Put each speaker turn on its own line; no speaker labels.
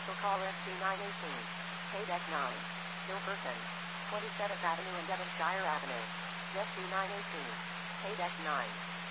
Commercial caller C918. KDEC 9. Gilberton. 27th Avenue and Devonshire Avenue. Yes C918. KDEC 9.